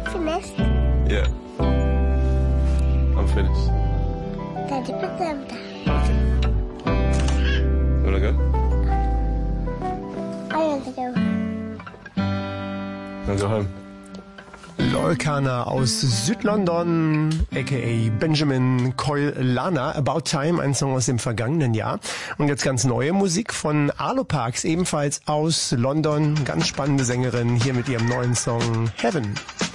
finished? Yeah. I'm finished. Daddy, put them down. You wanna go? I want to go. Wanna go home? Lolkana aus Südlondon, a.k.a. Benjamin Coyle-Lana, About Time, ein Song aus dem vergangenen Jahr. Und jetzt ganz neue Musik von Arlo Parks, ebenfalls aus London. Ganz spannende Sängerin, hier mit ihrem neuen Song Heaven.